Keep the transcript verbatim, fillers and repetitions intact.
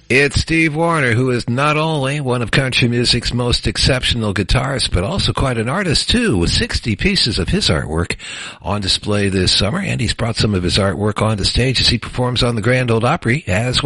It's Steve Wariner, who is not only one of country music's most exceptional guitarists, but also quite an artist, too, with sixty pieces of his artwork on display this summer. And he's brought some of his artwork onto stage as he performs on the Grand Ole Opry as well.